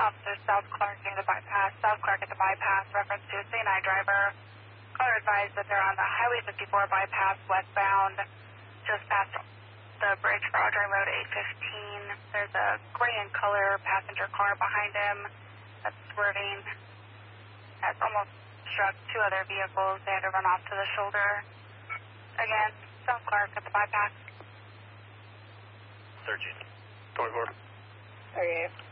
Officer South Clark near the bypass. South Clark at the bypass, reference to a C&I driver. Caller advised that they're on the Highway 54 bypass westbound, just past the bridge for Audrey Road 815. There's a gray in color passenger car behind him that's swerving. Has almost struck two other vehicles. They had to run off to the shoulder. Again, South Clark at the bypass. 13. 24. Okay.